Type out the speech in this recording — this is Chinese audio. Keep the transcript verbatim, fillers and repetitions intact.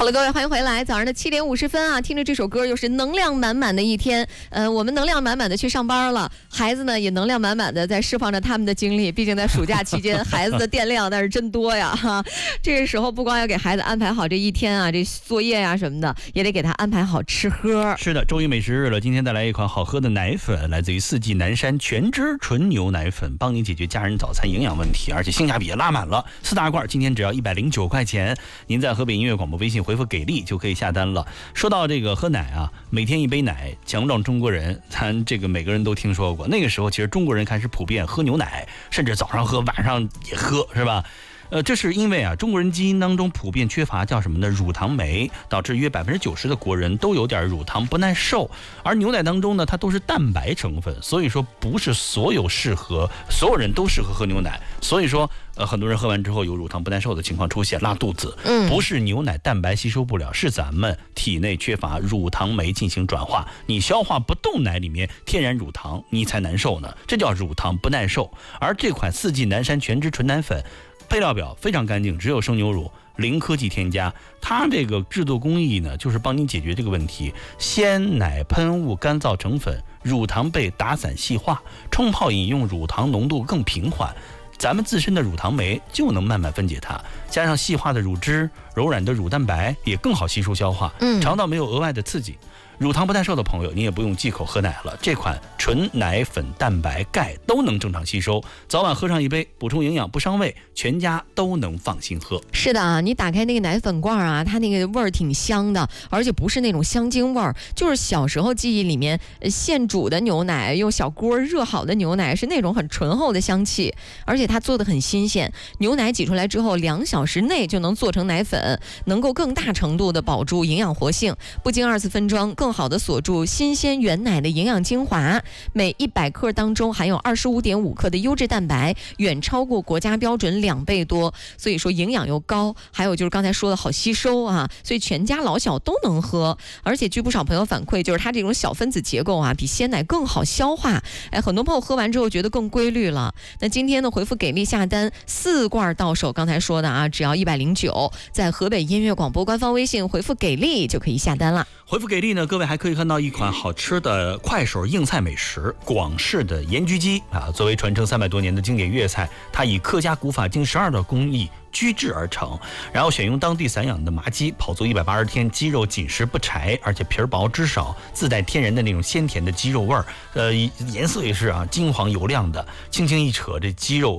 好了，各位，欢迎回来。早上的七点五十分啊，听着这首歌，又是能量满满的一天。呃，我们能量满满的去上班了，孩子呢也能量满满的在释放着他们的精力。毕竟在暑假期间，孩子的电量那是真多呀哈。这个时候不光要给孩子安排好这一天啊，这作业呀、啊、什么的，也得给他安排好吃喝。 是的，周一美食日了，今天带来一款好喝的奶粉，来自于四季南山全脂纯牛奶粉，帮你解决家人早餐营养问题，而且性价比也拉满了。四大罐，今天只要一百零九块钱。您在河北音乐广播微信回复给力就可以下单了。说到这个喝奶啊，每天一杯奶，强壮中国人，咱这个每个人都听说过。那个时候其实中国人开始普遍喝牛奶，甚至早上喝，晚上也喝，是吧？呃，这是因为啊，中国人基因当中普遍缺乏叫什么呢？乳糖酶，导致约百分之九十的国人都有点乳糖不耐受。而牛奶当中呢，它都是蛋白成分，所以说不是所有适合所有人都适合喝牛奶。所以说，呃，很多人喝完之后有乳糖不耐受的情况出现，拉肚子。嗯，不是牛奶蛋白吸收不了，是咱们体内缺乏乳糖酶进行转化，你消化不动奶里面天然乳糖，你才难受呢。这叫乳糖不耐受。而这款四季南山全脂纯奶粉。配料表非常干净，只有生牛乳，零科技添加。它这个制作工艺呢，就是帮你解决这个问题。鲜奶喷雾干燥成粉，乳糖被打散细化，冲泡饮用乳糖浓度更平缓，咱们自身的乳糖酶就能慢慢分解它，加上细化的乳汁、柔软的乳蛋白，也更好吸收消化。嗯，肠道没有额外的刺激。乳糖不耐受的朋友，你也不用忌口喝奶了，这款纯奶粉、蛋白、钙都能正常吸收，早晚喝上一杯，补充营养不伤胃，全家都能放心喝。 是的啊，你打开那个奶粉罐啊，它那个味儿挺香的，而且不是那种香精味儿，就是小时候记忆里面现煮的牛奶，用小锅热好的牛奶，是那种很醇厚的香气，而且它做的很新鲜，牛奶挤出来之后，两小时内就能做成奶粉，能够更大程度的保住营养活性，不经二次分装，更好的锁住新鲜原奶的营养精华。每一百克当中含有二十五点五克的优质蛋白，远超过国家标准两倍多，所以说营养又高，还有就是刚才说的好吸收啊，所以全家老小都能喝。而且据不少朋友反馈，就是它这种小分子结构啊，比鲜奶更好消化。哎，很多朋友喝完之后觉得更规律了。那今天呢，回复给力下单，四罐到手，刚才说的啊，只要一百零九，在河北音乐广播官方微信回复给力就可以下单了。 回复给力呢，各位还可以看到一款好吃的快手硬菜美食，广式的盐焗鸡啊，作为传承三百多年的经典粤菜，它以客家古法经十二道工艺焗制而成，然后选用当地散养的麻鸡，跑足一百八十天，鸡肉紧实不柴，而且皮儿薄汁少，自带天然的那种鲜甜的鸡肉味儿，呃，颜色也是啊金黄油亮的，轻轻一扯，这鸡肉